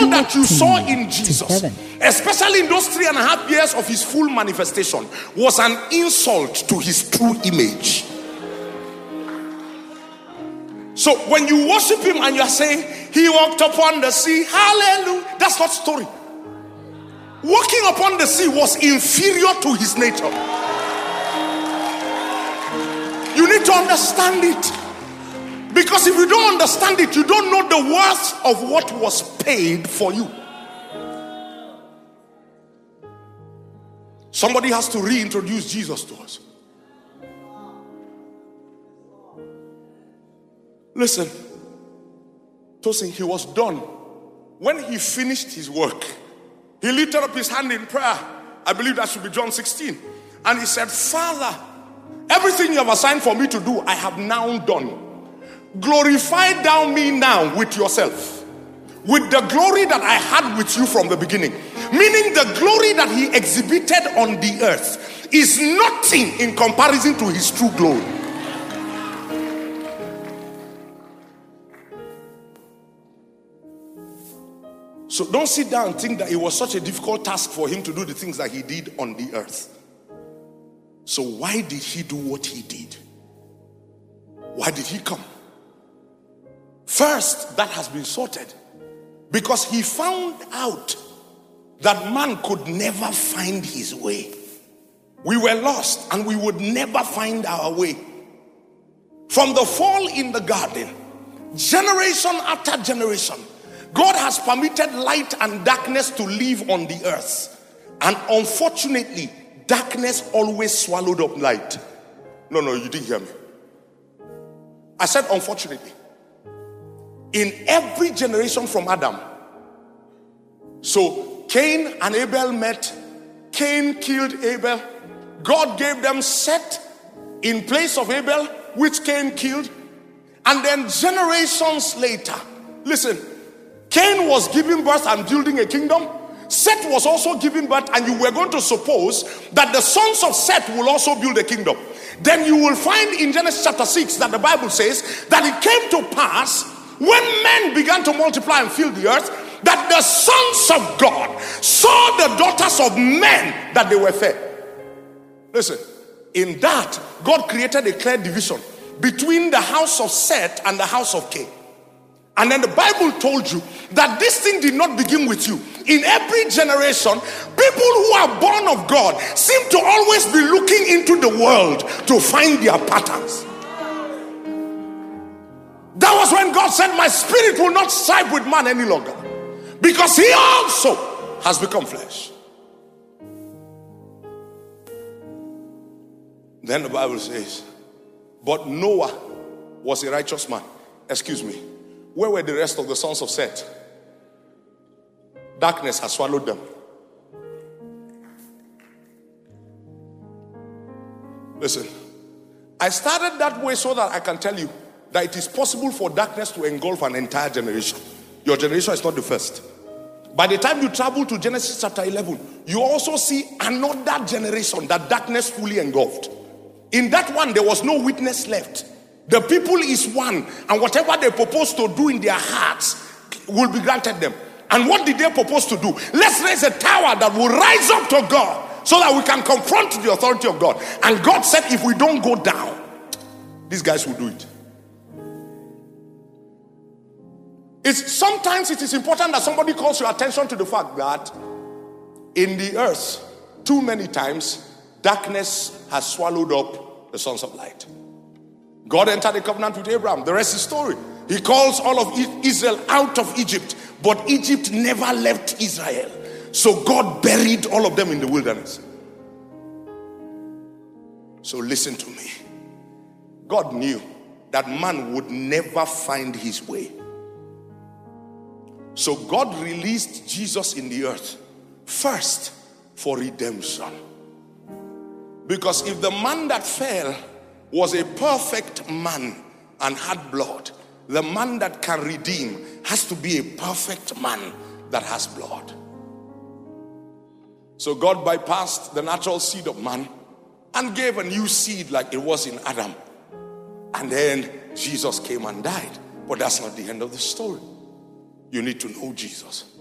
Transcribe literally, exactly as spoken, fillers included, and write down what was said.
all that you saw in Jesus, especially in those three and a half years of his full manifestation, was an insult to his true image. So when you worship him and you are saying, he walked upon the sea, hallelujah, that's not story. Walking upon the sea was inferior to his nature. You need to understand it. Because if you don't understand it, you don't know the worth of what was paid for you. Somebody has to reintroduce Jesus to us. Listen, Tosin, he was done. When he finished his work, he lifted up his hand in prayer. I believe that should be John sixteen. And he said, Father, everything you have assigned for me to do, I have now done. Glorify thou me now with yourself, with the glory that I had with you from the beginning. Meaning the glory that he exhibited on the earth is nothing in comparison to his true glory. So don't sit down and think that it was such a difficult task for him to do the things that he did on the earth. So why did he do what he did? Why did he come? First, that has been sorted. Because he found out that man could never find his way. We were lost and we would never find our way. From the fall in the garden, generation after generation, God has permitted light and darkness to live on the earth. And unfortunately, darkness always swallowed up light. No, no, you didn't hear me. I said unfortunately. In every generation from Adam. So Cain and Abel met. Cain killed Abel. God gave them Seth in place of Abel, which Cain killed. And then generations later, listen, Cain was giving birth and building a kingdom. Seth was also giving birth, and you were going to suppose that the sons of Seth will also build a kingdom. Then you will find in Genesis chapter six that the Bible says that it came to pass when men began to multiply and fill the earth, that the sons of God saw the daughters of men that they were fair. Listen, in that, God created a clear division between the house of Seth and the house of Cain. And then the Bible told you that this thing did not begin with you. In every generation, people who are born of God seem to always be looking into the world to find their patterns. That was when God said, my spirit will not side with man any longer, because he also has become flesh. Then the Bible says, but Noah was a righteous man. Excuse me. Where were the rest of the sons of Seth? Darkness has swallowed them. Listen, I started that way so that I can tell you that it is possible for darkness to engulf an entire generation. Your generation is not the first. By the time you travel to Genesis chapter eleven, you also see another generation that darkness fully engulfed. In that one, there was no witness left. The people is one, and whatever they propose to do in their hearts will be granted them. And what did they propose to do? Let's raise a tower that will rise up to God so that we can confront the authority of God. And God said, if we don't go down, these guys will do it. It's sometimes it is important that somebody calls your attention to the fact that in the earth, too many times, darkness has swallowed up the sons of light. God entered a covenant with Abraham. The rest is story. He calls all of Israel out of Egypt, but Egypt never left Israel. So God buried all of them in the wilderness. So listen to me. God knew that man would never find his way. So God released Jesus in the earth first for redemption. Because if the man that fell was a perfect man and had blood, the man that can redeem has to be a perfect man that has blood. So God bypassed the natural seed of man and gave a new seed like it was in Adam. And then Jesus came and died. But that's not the end of the story. You need to know Jesus.